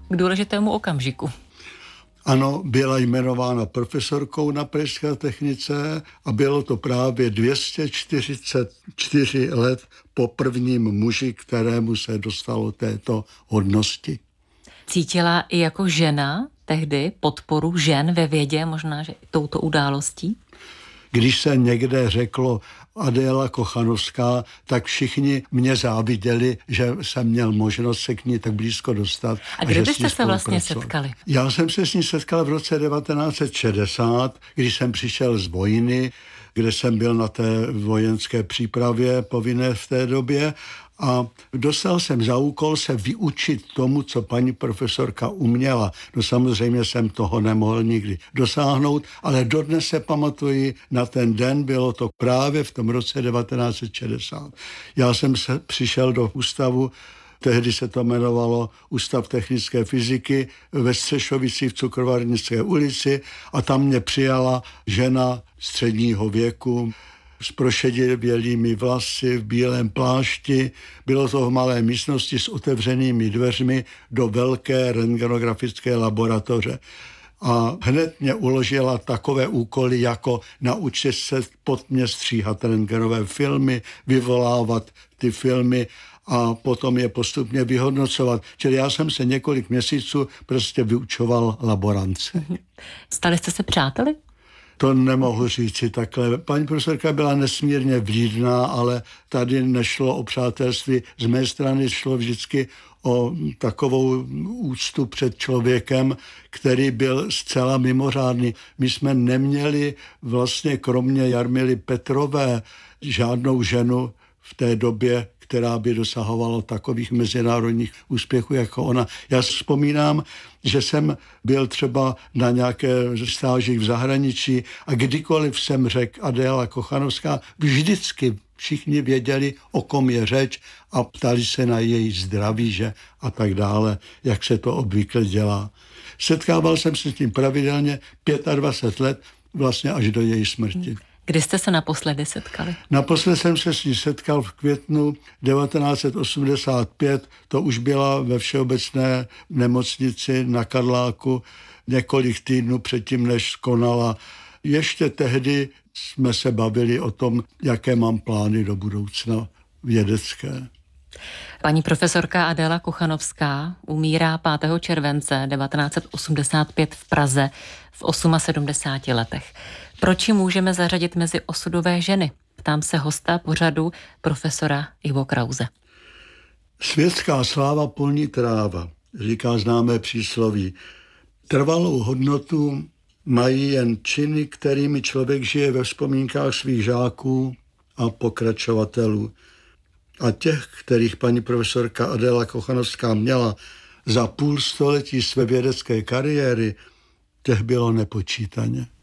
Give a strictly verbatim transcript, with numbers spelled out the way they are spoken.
k důležitému okamžiku. Ano, byla jmenována profesorkou na Pražské technice a bylo to právě dvě stě čtyřicet čtyři let po prvním muži, kterému se dostalo této hodnosti. Cítila i jako žena tehdy podporu žen ve vědě, možná, že i touto událostí? Když se někde řeklo Adéla Kochanovská, tak všichni mě záviděli, že jsem měl možnost se k ní tak blízko dostat. A, a kde byste se vlastně setkali? Já jsem se s ní setkal v roce devatenáct set šedesát, když jsem přišel z vojny, kde jsem byl na té vojenské přípravě povinné v té době a dostal jsem za úkol se vyučit tomu, co paní profesorka uměla. No samozřejmě jsem toho nemohl nikdy dosáhnout, ale dodnes se pamatuji na ten den, bylo to právě v tom roce devatenáct set šedesát. Já jsem se přišel do ústavu, tehdy se to jmenovalo Ústav technické fyziky ve Střešovici v Cukrovarnické ulici a tam mě přijala žena středního věku s prošedivělými vlasy, v bílém plášti. Bylo to v malé místnosti s otevřenými dveřmi do velké rentgenografické laboratoře. A hned mě uložila takové úkoly, jako naučit se pod mě stříhat rentgenové filmy, vyvolávat ty filmy a potom je postupně vyhodnocovat. Čili já jsem se několik měsíců prostě vyučoval laborance. Stali jste se přáteli? To nemohu říci takhle. Paní profesorka byla nesmírně vlídná, ale tady nešlo o přátelství. Z mé strany šlo vždycky o takovou úctu před člověkem, který byl zcela mimořádný. My jsme neměli vlastně kromě Jarmily Petrové žádnou ženu v té době, která by dosahovala takových mezinárodních úspěchů jako ona. Já vzpomínám, že jsem byl třeba na nějaké stáži v zahraničí a kdykoliv jsem řekl Adéla Kochanovská, vždycky všichni věděli, o kom je řeč a ptali se na její zdraví, že a tak dále, jak se to obvykle dělá. Setkával jsem se s tím pravidelně dvacet pět let, vlastně až do její smrti. Kdy jste se naposledy setkali? Naposledy jsem se s ní setkal v květnu devatenáct set osmdesát pět, to už byla ve Všeobecné nemocnici na Karláku několik týdnů předtím, než skonala. Ještě tehdy jsme se bavili o tom, jaké mám plány do budoucna vědecké. Paní profesorka Adéla Kochanovská umírá pátého července devatenáct set osmdesát pět v Praze v sedmdesáti osmi letech. Proč ji můžeme zařadit mezi osudové ženy? Ptám se hosta pořadu profesora Ivo Krause. Světská sláva polní tráva, říká známé přísloví. Trvalou hodnotu mají jen činy, kterými člověk žije ve vzpomínkách svých žáků a pokračovatelů. A těch, kterých paní profesorka Adéla Kochanovská měla za půl století své vědecké kariéry, těch bylo nepočítaně.